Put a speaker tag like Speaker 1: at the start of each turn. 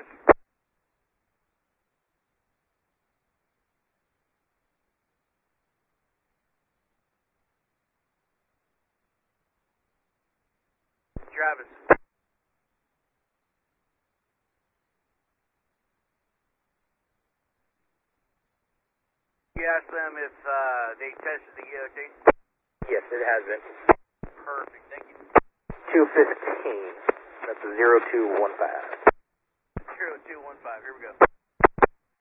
Speaker 1: Travis. Travis. You asked them if they tested the EOT?
Speaker 2: Yes, it has been.
Speaker 1: Perfect, thank you.
Speaker 2: 215. That's a 0215.
Speaker 1: 0215, here we go.